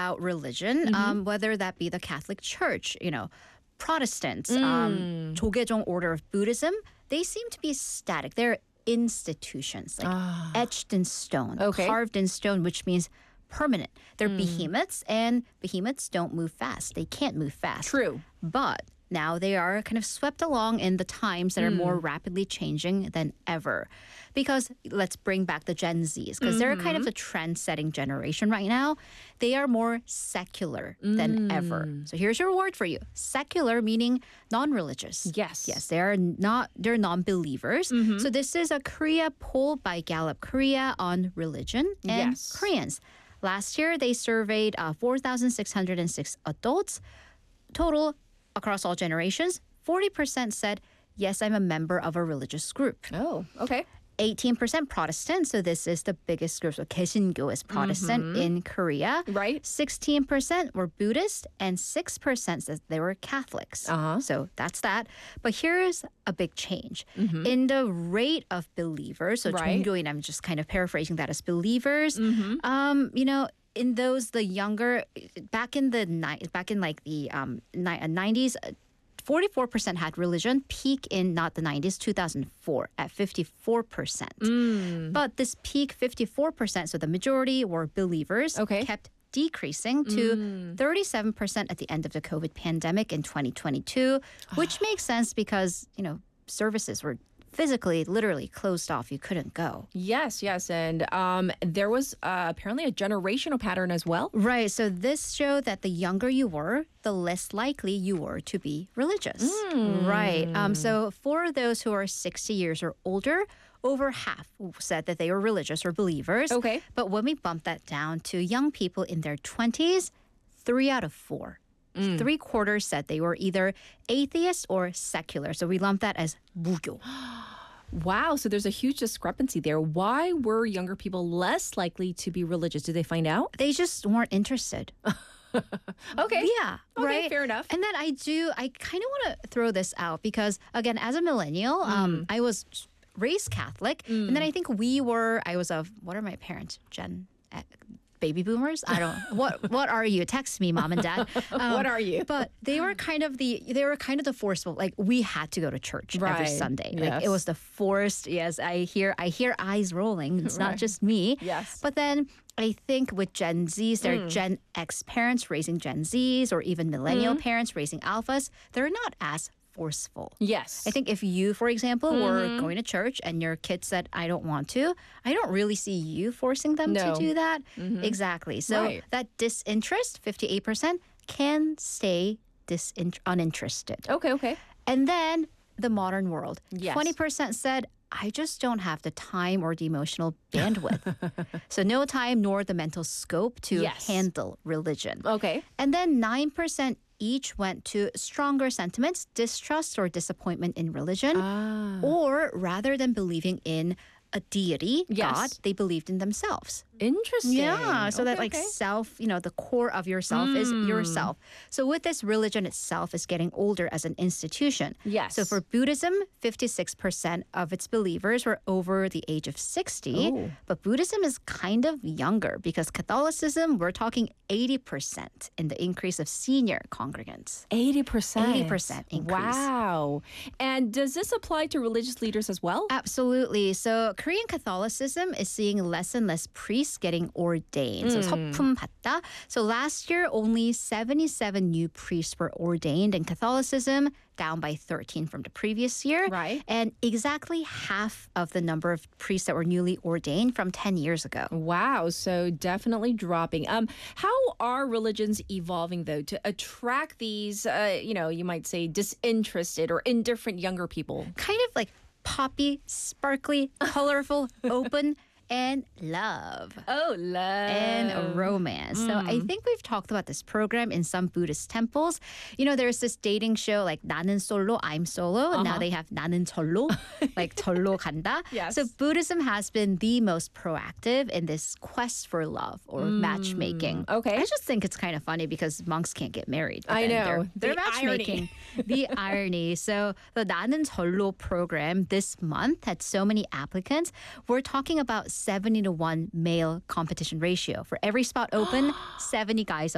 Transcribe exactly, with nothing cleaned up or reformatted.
about religion, Mm-hmm. um, whether that be the Catholic Church, you know, Protestants, Mm. um, 조계종 order of Buddhism, they seem to be static. They're institutions, like Ah. etched in stone, Okay. carved in stone, which means permanent. They're Mm. behemoths, and behemoths don't move fast. They can't move fast. True. But now they are kind of swept along in the times that are more Mm. rapidly changing than ever. Because let's bring back the Gen Zs, because they're kind of Mm-hmm. the trend-setting generation right now. They are more secular than ever. Mm. So here's your word for you. Secular meaning non-religious. Yes. Yes, they are not, they're non-believers. Mm-hmm. So this is a Korea poll by Gallup Korea on religion and Yes. Koreans. Last year, they surveyed uh, four thousand six hundred six adults. Total across all generations, forty percent said, yes, I'm a member of a religious group. Oh, okay. eighteen percent Protestant, so this is the biggest group. So 개신교 is Protestant in Korea. Right. sixteen percent were Buddhist, and six percent said they were Catholics. Uh-huh. So that's that. But here's a big change. In the rate of believers, so Right. 종교인, I'm just kind of paraphrasing that as believers, um, you know, in those, the younger, back in the, ni- back in like the um, ni- uh, nineties, forty-four percent had religion, peak in not the nineties, two thousand four at fifty-four percent. Mm. But this peak fifty-four percent, so the majority were believers, Okay. kept decreasing to thirty-seven percent at the end of the COVID pandemic in twenty twenty-two, which makes sense because, you know, services were physically, literally closed off. You couldn't go. Yes, yes. And um, there was uh, apparently a generational pattern as well. Right. So this showed that the younger you were, the less likely you were to be religious. Right. Um, so for those who are sixty years or older, over half said that they were religious or believers. Okay. But when we bump that down to young people in their twenties, three out of four. Three quarters said they were either atheist or secular. So we lump that as 무교. Wow, so there's a huge discrepancy there. Why were younger people less likely to be religious? Did they find out? They just weren't interested. Okay. Yeah, Okay, right. fair enough. And then I do, I kind of want to throw this out because, again, as a millennial, um, I was raised Catholic. And then I think we were, I was of, what are my parents? Gen uh, Baby boomers? I don't. What What are you? Text me, mom and dad. Um, What are you? But they were kind of the. They were kind of the forceful. Like we had to go to church every Right. Sunday. Like Yes. it was the forced. Yes, I hear. I hear eyes rolling. It's not Right. just me. Yes. But then I think with Gen Zs, they're Gen X parents raising Gen Zs, or even millennial parents raising alphas. They're not as forceful. Yes. I think if you, for example, were going to church and your kid said, I don't want to, I don't really see you forcing them No. to do that. Exactly. So Right. that disinterest, fifty-eight percent, can stay disin- uninterested. Okay, okay. And then the modern world. Yes. twenty percent said, I just don't have the time or the emotional bandwidth. So no time nor the mental scope to Yes. handle religion. Okay. And then nine percent each went to stronger sentiments, distrust or disappointment in religion, Ah. or rather than believing in a deity, Yes. God, they believed in themselves. Interesting. Yeah, so that Okay, like okay. self, you know, the core of yourself is yourself. So with this, religion itself is getting older as an institution. Yes. So for Buddhism, fifty-six percent of its believers were over the age of sixty. Oh. But Buddhism is kind of younger because Catholicism, we're talking eighty percent in the increase of senior congregants. eighty percent. eighty percent increase. Wow. And does this apply to religious leaders as well? Absolutely. So Korean Catholicism is seeing less and less priests getting ordained. So 서품 받다. So last year, only seventy-seven new priests were ordained in Catholicism, down by thirteen from the previous year. Right. And exactly half of the number of priests that were newly ordained from ten years ago. Wow, so definitely dropping. Um, how are religions evolving though to attract these, uh, you know, you might say disinterested or indifferent younger people? Kind of like poppy, sparkly, colorful, open, and love. Oh, love And romance. So I think we've talked about this program in some Buddhist temples. You know, there's this dating show like 나는 솔로, I'm solo. And now they have 나는 절로, like 절로 간다. Yes. So Buddhism has been the most proactive in this quest for love or matchmaking. okay. I just think it's kind of funny because monks can't get married. but I then know. They're, they're The matchmaking. The irony. So the 나는 절로 program this month had so many applicants. We're talking about seventy to one male competition ratio. For every spot open, seventy guys